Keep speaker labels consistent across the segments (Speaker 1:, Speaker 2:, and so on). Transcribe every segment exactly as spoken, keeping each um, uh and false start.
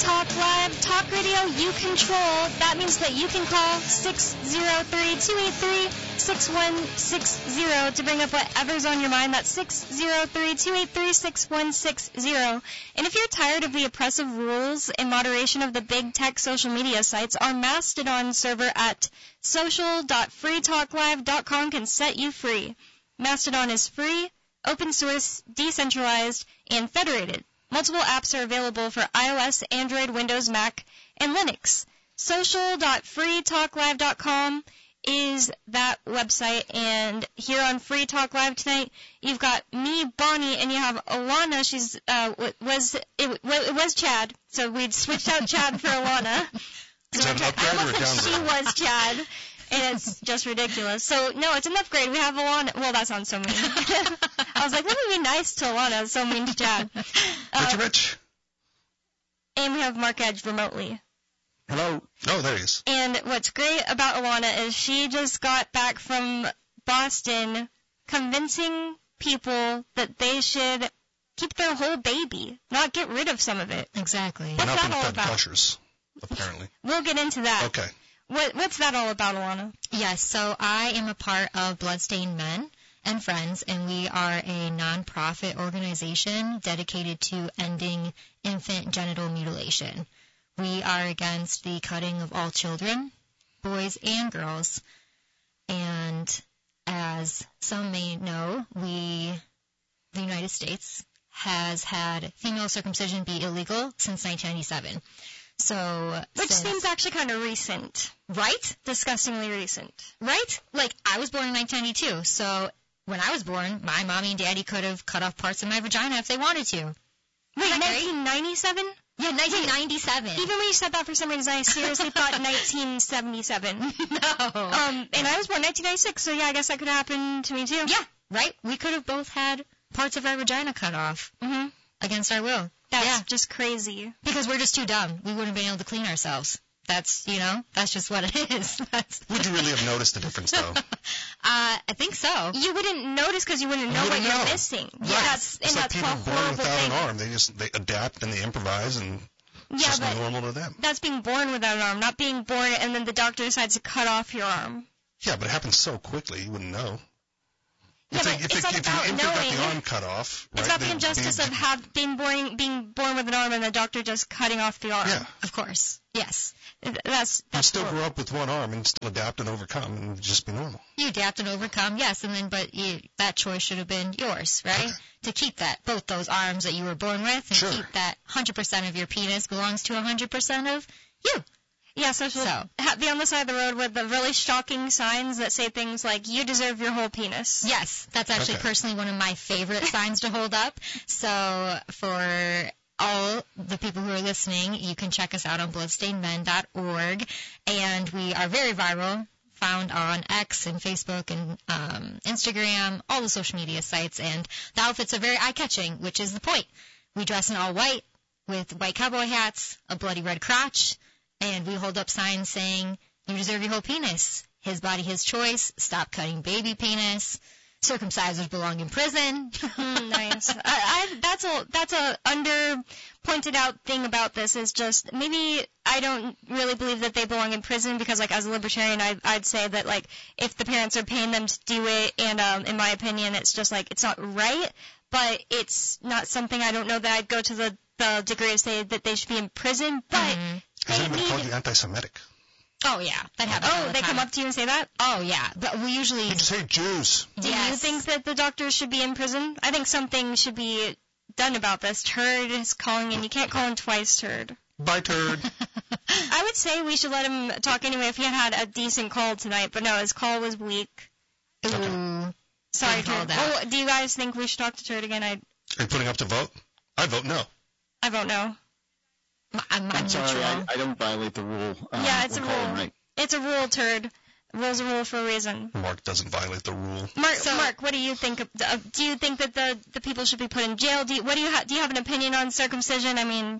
Speaker 1: Talk Live, talk radio you control. That means that you can call six oh three, two eight three, six one six oh to bring up whatever's on your mind. That's six oh three, two eight three, six one six oh. And if you're tired of the oppressive rules and moderation of the big tech social media sites, our Mastodon server at social dot free talk live dot com can set you free. Mastodon is free, open source, decentralized, and federated. Multiple apps are available for iOS, Android, Windows, Mac, and Linux. social dot free talk live dot com is that website, and here on Free Talk Live tonight, you've got me, Bonnie, and you have Alana. She's uh was it, it was Chad, so we'd switched out Chad for Alana.
Speaker 2: Is that an upgrade or a downgrade?
Speaker 1: She was Chad, and it's just ridiculous. So no, it's an upgrade. We have Alana. Well, that sounds so mean. I was like, let me be nice to Alana. It's so mean to Chad. Uh,
Speaker 2: Rich, Rich.
Speaker 1: And we have Mark Edge remotely.
Speaker 2: Hello. Oh, there he is.
Speaker 1: And what's great about Alana is she just got back from Boston convincing people that they should keep their whole baby, not get rid of some of it.
Speaker 3: Exactly.
Speaker 2: We're
Speaker 1: What's
Speaker 2: not
Speaker 1: that
Speaker 2: being
Speaker 1: all
Speaker 2: fed
Speaker 1: about?
Speaker 2: gushers, apparently.
Speaker 1: We'll get into that.
Speaker 2: Okay.
Speaker 1: What, what's that all about, Alana?
Speaker 3: Yes, so I am a part of Bloodstained Men and Friends, and we are a nonprofit organization dedicated to ending infant genital mutilation. We are against the cutting of all children, boys and girls, and as some may know, we, the United States, has had female circumcision be illegal since nineteen ninety-seven. So,
Speaker 1: Which
Speaker 3: since,
Speaker 1: seems actually kind of recent.
Speaker 3: right?
Speaker 1: Disgustingly recent.
Speaker 3: Right? Like, I was born in nineteen ninety-two, so when I was born, my mommy and daddy could have cut off parts of my vagina if they wanted to.
Speaker 1: Wait,
Speaker 3: that great?
Speaker 1: nineteen ninety-seven?
Speaker 3: Yeah, nineteen ninety-seven.
Speaker 1: Even when you said that for some reason, I seriously thought nineteen seventy-seven.
Speaker 3: No.
Speaker 1: Um, and I was born nineteen ninety-six, so yeah, I guess that could happen to me too.
Speaker 3: Yeah, right? We could have both had parts of our vagina cut off
Speaker 1: Mm-hmm.
Speaker 3: against our will.
Speaker 1: That's
Speaker 3: Yeah.
Speaker 1: just crazy.
Speaker 3: Because we're just too dumb. We wouldn't have been able to clean ourselves. That's, you know, that's just what it is. That's,
Speaker 2: Would you really have noticed the difference, though?
Speaker 3: uh, I think so.
Speaker 1: You wouldn't notice because you wouldn't know
Speaker 2: wouldn't
Speaker 1: what you're
Speaker 2: know.
Speaker 1: missing.
Speaker 2: Right.
Speaker 1: That's,
Speaker 2: It's
Speaker 1: and
Speaker 2: like
Speaker 1: that's
Speaker 2: people
Speaker 1: a
Speaker 2: born
Speaker 1: horrible
Speaker 2: without
Speaker 1: thing.
Speaker 2: an arm. They just they adapt and they improvise, and it's
Speaker 1: Yeah,
Speaker 2: just
Speaker 1: but
Speaker 2: normal to them.
Speaker 1: that's being born without an arm, not being born and then the doctor decides to cut off your arm.
Speaker 2: Yeah, but it happens so quickly, you wouldn't know.
Speaker 1: Yeah,
Speaker 2: if they,
Speaker 1: but
Speaker 2: if,
Speaker 1: it's
Speaker 2: they,
Speaker 1: not
Speaker 2: if
Speaker 1: about
Speaker 2: the infant got the
Speaker 1: knowing.
Speaker 2: arm cut off, right?
Speaker 1: It's about the
Speaker 2: they'd
Speaker 1: injustice
Speaker 2: be-
Speaker 1: of have being born being born with an arm and the doctor just cutting off the arm.
Speaker 2: Yeah.
Speaker 3: Of course. Yes.
Speaker 1: Th- That's
Speaker 2: You'd
Speaker 1: that's
Speaker 2: still
Speaker 1: horrible.
Speaker 2: grow up with one arm and still adapt and overcome and just be normal.
Speaker 3: You adapt and overcome, yes, and then but you, that choice should have been yours, right?
Speaker 2: Okay.
Speaker 3: To keep that, both those arms that you were born with, and
Speaker 2: Sure.
Speaker 3: keep that one hundred percent of your penis belongs to one hundred percent of you.
Speaker 1: Yeah, so she'll
Speaker 3: So.
Speaker 1: ha- be on the side of the road with the really shocking signs that say things like, you deserve your whole penis.
Speaker 3: Yes, that's actually
Speaker 2: Okay.
Speaker 3: personally one of my favorite signs to hold up. So for all the people who are listening, you can check us out on bloodstained men dot org, and we are very viral, found on X and Facebook and um, Instagram, all the social media sites, and the outfits are very eye-catching, which is the point. We dress in all white with white cowboy hats, a bloody red crotch, and we hold up signs saying, you deserve your whole penis. His body, his choice. Stop cutting baby penis. Circumcisers belong in prison.
Speaker 1: Mm, nice. I, I, that's a that's a under pointed out thing about this is just maybe I don't really believe that they belong in prison because like as a libertarian I, I'd say that like if the parents are paying them to do it and um, in my opinion it's just like it's not right, but it's not something I don't know that I'd go to the, the degree of say that they should be in prison, but
Speaker 3: Mhm.
Speaker 2: Has
Speaker 1: they
Speaker 2: anybody called
Speaker 1: need.
Speaker 2: you anti-Semitic?
Speaker 3: Oh, yeah. That happens all
Speaker 1: Oh,
Speaker 3: the
Speaker 1: they
Speaker 3: time.
Speaker 1: come up to you and say that?
Speaker 3: Oh, yeah. But we usually...
Speaker 2: You just hate Jews.
Speaker 1: Do you
Speaker 3: Yes.
Speaker 1: think that the doctors should be in prison? I think something should be done about this. Turd is calling in. You can't call him twice, Turd.
Speaker 2: Bye, turd.
Speaker 1: I would say we should let him talk anyway if he had had a decent call tonight, but no, his call was weak.
Speaker 3: Ooh.
Speaker 1: Sorry,
Speaker 3: Good call,
Speaker 1: Turd.
Speaker 3: that.
Speaker 1: Oh, do you guys think we should talk to Turd again? I
Speaker 2: Are you putting up to vote? I vote no.
Speaker 1: I vote no.
Speaker 3: I'm, I'm
Speaker 4: I'm sorry,
Speaker 3: neutral.
Speaker 4: I, I don't violate the rule. Uh,
Speaker 1: Yeah, it's
Speaker 4: we'll
Speaker 1: a
Speaker 4: call
Speaker 1: rule.
Speaker 4: him right.
Speaker 1: It's a rule, Turd. A rule's a rule for a reason.
Speaker 2: Mark doesn't violate the rule.
Speaker 1: Mark,
Speaker 3: So-
Speaker 1: Mark, what do you think? Of, uh, do you think that the, the people should be put in jail? Do you, what do you ha- do? You have an opinion on circumcision? I mean,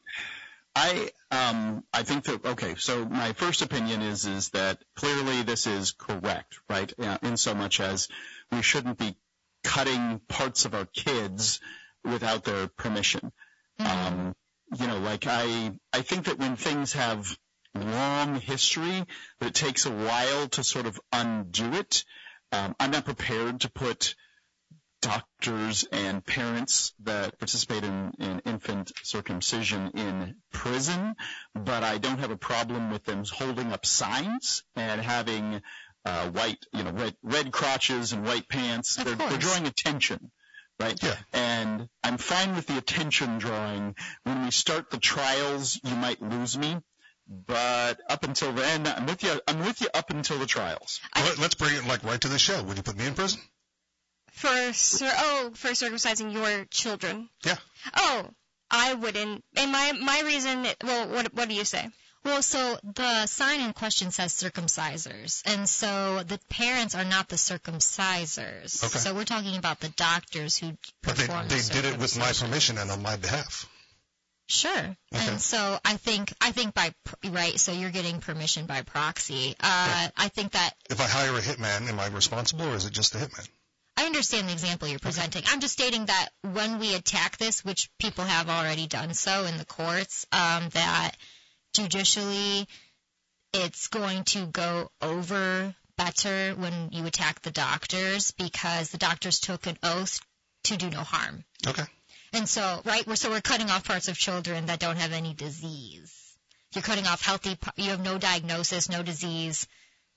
Speaker 4: I um I think that okay. So my first opinion is is that clearly this is correct, right? Uh, in so much as we shouldn't be cutting parts of our kids without their permission.
Speaker 3: Mhm.
Speaker 4: Um, you know, like I, I think that when things have long history, that it takes a while to sort of undo it. Um, I'm not prepared to put doctors and parents that participate in, in infant circumcision in prison, but I don't have a problem with them holding up signs and having uh, white, you know, red, red crotches and white pants. They're, they're drawing attention. Right?
Speaker 2: Yeah.
Speaker 4: And I'm fine with the attention drawing. When we start the trials, you might lose me. But up until then, I'm with you. I'm with you up until the trials.
Speaker 2: Well, let's bring it like right to the show. Would you put me in prison?
Speaker 1: For cir- oh, for circumcising your children.
Speaker 2: Yeah.
Speaker 1: Oh, I wouldn't. And my my reason. Well, what what do you say?
Speaker 3: Well, so the sign in question says circumcisers, and so the parents are not the circumcisers.
Speaker 2: Okay.
Speaker 3: So we're talking about the doctors who
Speaker 2: But they,
Speaker 3: perform
Speaker 2: they
Speaker 3: the
Speaker 2: did it with my
Speaker 3: circumcision.
Speaker 2: permission and on my behalf.
Speaker 3: Sure.
Speaker 2: Okay.
Speaker 3: And so I think I think by pr- right, so you're getting permission by proxy. Uh,
Speaker 2: Yeah.
Speaker 3: I think that
Speaker 2: If I hire a hitman, am I responsible, or is it just the hitman?
Speaker 3: I understand the example you're presenting. I'm just stating that when we attack this, which people have already done so in the courts, um, that judicially it's going to go over better when you attack the doctors because the doctors took an oath to do no harm.
Speaker 2: Okay.
Speaker 3: And so, right, we're, so we're cutting off parts of children that don't have any disease. You're cutting off healthy, you have no diagnosis, no disease,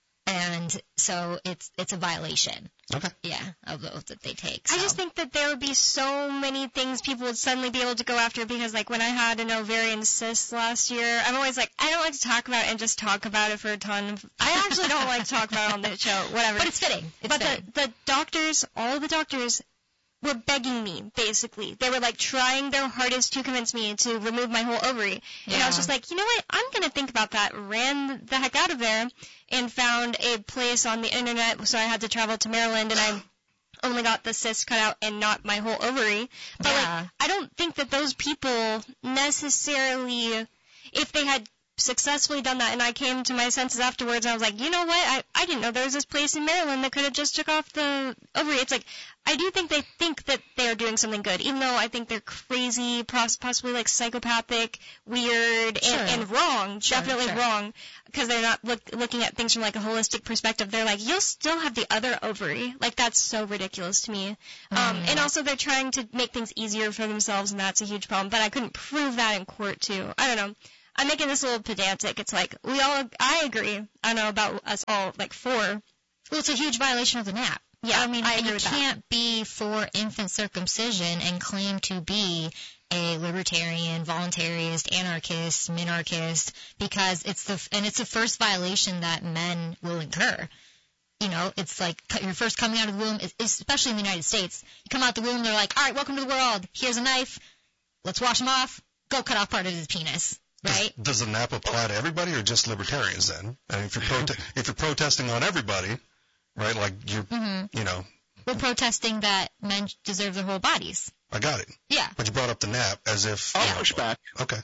Speaker 3: and so it's it's a violation.
Speaker 2: Okay.
Speaker 3: Yeah, of the oath that they take.
Speaker 1: I
Speaker 3: so.
Speaker 1: just think that there would be so many things people would suddenly be able to go after because, like, when I had an ovarian cyst last year, I'm always like, I don't like to talk about it and just talk about it for a ton. Of, I actually don't like to talk about it on the show, whatever.
Speaker 3: But it's fitting. It's
Speaker 1: but
Speaker 3: fitting.
Speaker 1: the, the doctors, all the doctors were begging me, basically. They were, like, trying their hardest to convince me to remove my whole ovary. And I was
Speaker 3: Yeah.
Speaker 1: just like, you know what? I'm going to think about that. Ran the heck out of there and found a place on the internet. So I had to travel to Maryland, and I only got the cyst cut out and not my whole ovary. But,
Speaker 3: Yeah.
Speaker 1: like, I don't think that those people necessarily, if they had successfully done that, and I came to my senses afterwards, and I was like, you know what? I, I didn't know there was this place in Maryland that could have just took off the ovary. It's like, I do think they think that they are doing something good, even though I think they're crazy, poss- possibly like psychopathic, weird,
Speaker 3: Sure.
Speaker 1: and, and wrong.
Speaker 3: Sure,
Speaker 1: Definitely
Speaker 3: sure.
Speaker 1: wrong, because they're not look, looking at things from like a holistic perspective. They're like, you'll still have the other ovary. Like, that's so ridiculous to me. Um,
Speaker 3: Mm.
Speaker 1: and also they're trying to make things easier for themselves, and that's a huge problem. But I couldn't prove that in court too. I don't know. I'm making this a little pedantic. It's like, we all, I agree. I don't know about us all, like, for.
Speaker 3: Well, it's a huge violation of the N A P.
Speaker 1: Yeah,
Speaker 3: I mean,
Speaker 1: I agree
Speaker 3: you
Speaker 1: with that.
Speaker 3: can't be for infant circumcision and claim to be a libertarian, voluntarist, anarchist, minarchist, because it's the and it's the first violation that men will incur. You know, it's like you're first coming out of the womb, especially in the United States. You come out the womb, they're like, all right, welcome to the world. Here's a knife. Let's wash him off. Go cut off part of his penis. Right?
Speaker 2: Does, does the N A P apply to everybody or just libertarians then? And if you're prote- if you're protesting on everybody, right? Like you're,
Speaker 3: Mm-hmm.
Speaker 2: you know,
Speaker 3: We're protesting that men deserve their whole bodies.
Speaker 2: I got it.
Speaker 3: Yeah.
Speaker 2: But you brought up the N A P as if.
Speaker 4: I'll
Speaker 2: you know,
Speaker 4: push back.
Speaker 2: Okay.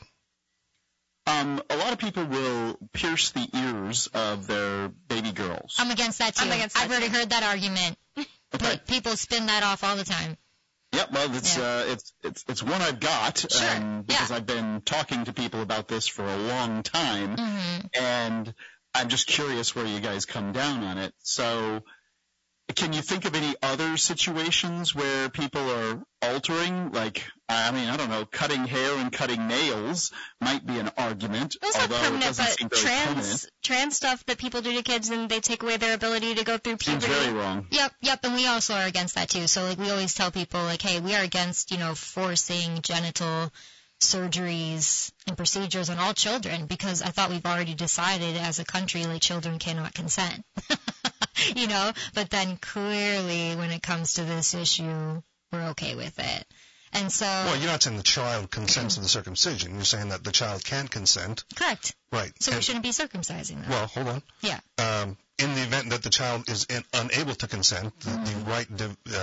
Speaker 4: Um, a lot of people will pierce the ears of their baby girls.
Speaker 3: I'm against that too.
Speaker 1: I'm against that
Speaker 3: I've already
Speaker 1: too.
Speaker 3: heard that argument.
Speaker 4: Okay.
Speaker 3: But people spin that off all the time.
Speaker 4: Yep, well, it's
Speaker 3: Yeah.
Speaker 4: uh, it's it's it's one I've got
Speaker 3: Sure,
Speaker 4: um, because
Speaker 3: yeah.
Speaker 4: I've been talking to people about this for a long time,
Speaker 3: Mm-hmm.
Speaker 4: and I'm just curious where you guys come down on it. So, can you think of any other situations where people are altering? Like, I mean, I don't know, cutting hair and cutting nails might be an argument,
Speaker 1: It's not
Speaker 4: although it
Speaker 1: permanent,
Speaker 4: doesn't
Speaker 1: but
Speaker 4: seem very
Speaker 1: trans
Speaker 4: permanent.
Speaker 1: trans stuff that people do to kids, and they take away their ability to go through
Speaker 4: Seems
Speaker 1: puberty.
Speaker 4: very wrong.
Speaker 3: Yep, yep, and we also are against that too. So like we always tell people like, hey, we are against, you know, forcing genital surgeries and procedures on all children because I thought we've already decided as a country like children cannot consent. You know, but then clearly when it comes to this issue, we're okay with it. And so
Speaker 2: Well, you're not saying the child consents to the circumcision. You're saying that the child can consent.
Speaker 3: correct.
Speaker 2: Right.
Speaker 3: So we
Speaker 2: And-
Speaker 3: shouldn't be circumcising them.
Speaker 2: Well, hold on.
Speaker 3: Yeah.
Speaker 2: Um, in the event that the child is in, unable to consent, the, the right div, uh,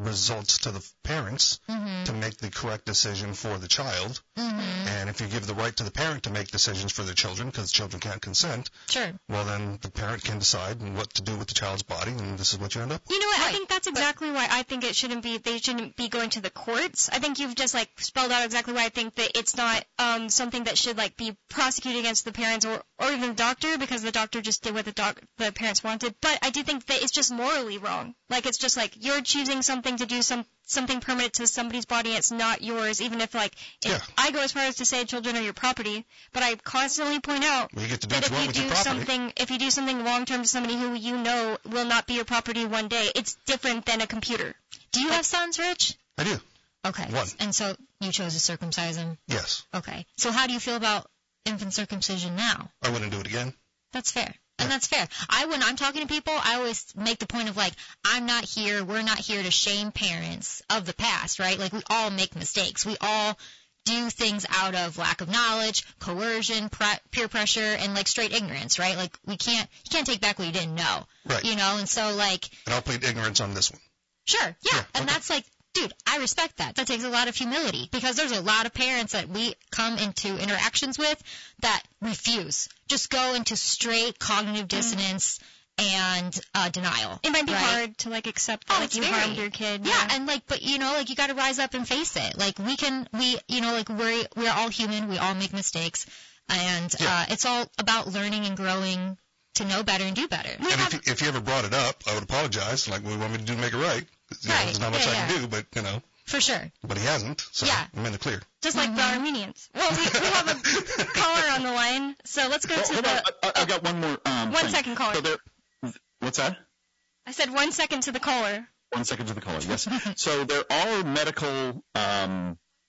Speaker 2: results to the parents
Speaker 3: Mm-hmm.
Speaker 2: to make the correct decision for the child.
Speaker 3: Mm-hmm.
Speaker 2: And if you give the right to the parent to make decisions for their children, because children can't consent,
Speaker 3: Sure.
Speaker 2: well, then the parent can decide what to do with the child's body, and this is what you end up with.
Speaker 1: You know what?
Speaker 3: Right.
Speaker 1: I think that's exactly why I think it shouldn't be. They shouldn't be going to the courts. I think you've just like spelled out exactly why I think that it's not um, something that should like be prosecuted against the parents or, or even the doctor, because the doctor just did what the doc the parents wanted. But I do think that it's just morally wrong. Like it's just like you're choosing something to do some something permanent to somebody's body. It's not yours, even if like it,
Speaker 2: Yeah.
Speaker 1: I go as far as to say children are your property. But I constantly point out
Speaker 2: Well, you get to do
Speaker 1: that
Speaker 2: what you want
Speaker 1: if you
Speaker 2: with
Speaker 1: do
Speaker 2: your property.
Speaker 1: something, if you do something long term to somebody who you know will not be your property one day, it's different than a computer.
Speaker 3: Do you have sons, Rich?
Speaker 2: I do.
Speaker 3: Okay.
Speaker 2: One.
Speaker 3: And so you chose to circumcise him.
Speaker 2: Yes.
Speaker 3: Okay. So how do you feel about infant circumcision now?
Speaker 2: I wouldn't do it again.
Speaker 3: That's fair. And that's fair. I, when I'm talking to people, I always make the point of like, I'm not here, we're not here to shame parents of the past, right? Like we all make mistakes. We all do things out of lack of knowledge, coercion, pre- peer pressure, and like straight ignorance, right? Like we can't, you can't take back what you didn't know.
Speaker 2: Right.
Speaker 3: You know, and so like,
Speaker 2: And I'll plead ignorance on this one.
Speaker 3: sure, yeah.
Speaker 2: Yeah,
Speaker 3: And
Speaker 2: okay.
Speaker 3: that's like, dude, I respect that. That takes a lot of humility because there's a lot of parents that we come into interactions with that refuse. Just go into straight cognitive dissonance and uh, denial.
Speaker 1: It might be
Speaker 3: right?
Speaker 1: hard to like accept that
Speaker 3: Oh,
Speaker 1: like
Speaker 3: it's
Speaker 1: you
Speaker 3: very-
Speaker 1: harmed your kid.
Speaker 3: Yeah, and like, but you know, like you got to rise up and face it. Like we can, we, you know, like we're we're all human. We all make mistakes, and
Speaker 2: Yeah.
Speaker 3: uh, it's all about learning and growing to know better and do better.
Speaker 2: And if you, if you ever brought it up, I would apologize. Like, what do you want me to do to make it right? You know,
Speaker 3: Right.
Speaker 2: there's not much
Speaker 3: Yeah,
Speaker 2: I
Speaker 3: yeah.
Speaker 2: can do, but, you know,
Speaker 3: For sure.
Speaker 2: but he hasn't, so
Speaker 3: Yeah.
Speaker 2: I'm in the clear.
Speaker 1: Just like the
Speaker 3: Mhm.
Speaker 1: Armenians. Well, we, we have a caller on the line, so let's go
Speaker 4: Well,
Speaker 1: to
Speaker 4: hold on.
Speaker 1: the.
Speaker 4: I, I- I've got one more. Um,
Speaker 1: One
Speaker 4: thing.
Speaker 1: second, caller.
Speaker 4: So there, what's that?
Speaker 1: I said one second to the caller.
Speaker 4: One second to the caller. Yes. So there are medical um,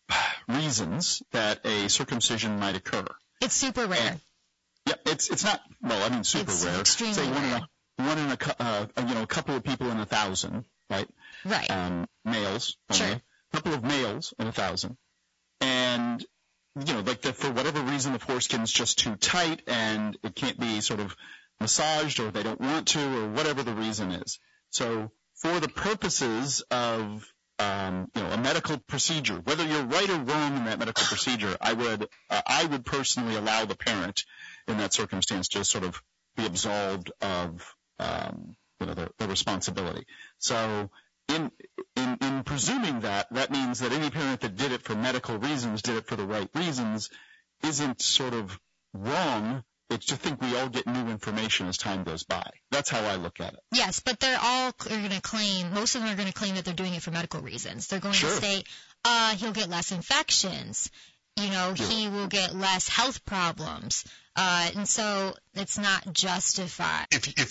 Speaker 4: reasons that a circumcision might occur.
Speaker 3: It's super rare.
Speaker 4: And- Yeah, it's it's not. Well, I mean, super
Speaker 3: It's
Speaker 4: rare.
Speaker 3: extremely
Speaker 4: Say one
Speaker 3: rare.
Speaker 4: in a one in a cou- uh, you know a couple of people in a thousand, right?
Speaker 3: Right.
Speaker 4: Um, males only.
Speaker 3: Sure.
Speaker 4: A couple of males in a thousand, and you know, like the, for whatever reason, the foreskin's just too tight and it can't be sort of massaged, or they don't want to, or whatever the reason is. So, for the purposes of um, you know a medical procedure, whether you're right or wrong in that medical procedure, I would uh, I would personally allow the parent in that circumstance to sort of be absolved of um, you know the, the responsibility. So. In, in in presuming that, that means that any parent that did it for medical reasons, did it for the right reasons, isn't sort of wrong. It's just think we all get new information as time goes by. That's how I look at it.
Speaker 3: Yes, but they're all are going to claim, most of them are going to claim that they're doing it for medical reasons. They're going
Speaker 4: Sure.
Speaker 3: to say, uh, he'll get less infections. You know,
Speaker 4: Yeah.
Speaker 3: he will get less health problems. Uh, and so it's not justified.
Speaker 2: If, if